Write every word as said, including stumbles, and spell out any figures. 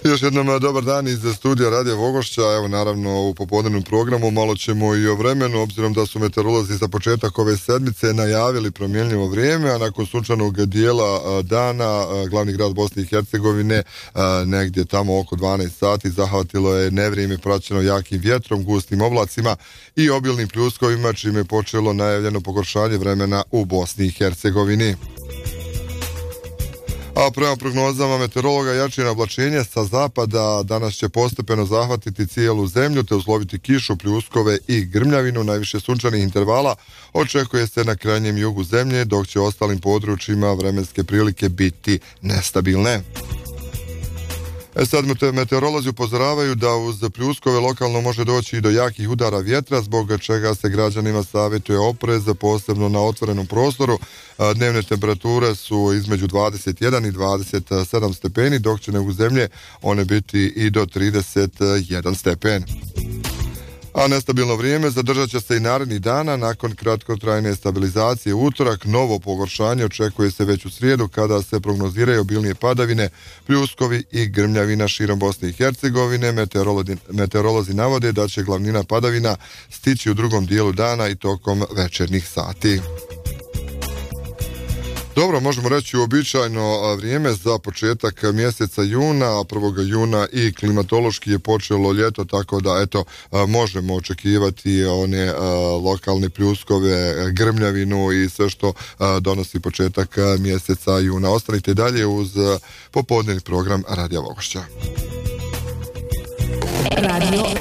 Još jednom dobar dan iz studija Radija Vogošća. Evo naravno u popodnevnom programu malo ćemo i o vremenu, obzirom da su meteorolozi za početak ove sedmice najavili promjenljivo vrijeme, a nakon sunčanog dijela dana glavni grad Bosne i Hercegovine negdje tamo oko dvanaest sati zahvatilo je nevrijeme praćeno jakim vjetrom, gustim oblacima i obilnim pljuskovima, čime je počelo najavljeno pogoršanje vremena u Bosni i Hercegovini. A prema prognozama meteorologa, jačina oblačenja sa zapada danas će postepeno zahvatiti cijelu zemlju te usloviti kišu, pljuskove i grmljavinu. Najviše sunčanih intervala očekuje se na krajnjem jugu zemlje, dok će ostalim područjima vremenske prilike biti nestabilne. E sad meteorolozi upozoravaju da uz pljuskove lokalno može doći i do jakih udara vjetra, zbog čega se građanima savjetuje oprez, posebno na otvorenom prostoru. Dnevne temperature su između dvadeset jedan i dvadeset sedam stepeni, dok će na jugu zemlje one biti i do trideset jedan stepen. A nestabilno vrijeme zadržat će se i narednih dana. Nakon kratkotrajne stabilizacije u utorak, novo pogoršanje očekuje se već u srijedu, kada se prognoziraju obilnije padavine, pljuskovi i grmljavina širom Bosne i Hercegovine. Meteorolozi, meteorolozi navode da će glavnina padavina stići u drugom dijelu dana i tokom večernjih sati. Dobro, možemo reći uobičajeno vrijeme za početak mjeseca juna, prvog juna i klimatološki je počelo ljeto, tako da eto možemo očekivati one lokalne pljuskove, grmljavinu i sve što donosi početak mjeseca juna. Ostanite dalje uz popodnevni program Radija Vogošća. Radio